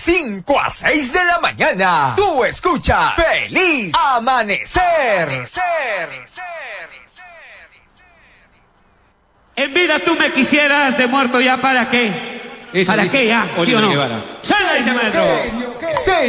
5 a 6 de la mañana. Tú escuchas Feliz Amanecer. En vida tú me quisieras, de muerto ya para qué. Eso ¿Para dice qué ya? ¿Sí o Oliver no? Guevara. ¡Sala ese maestro!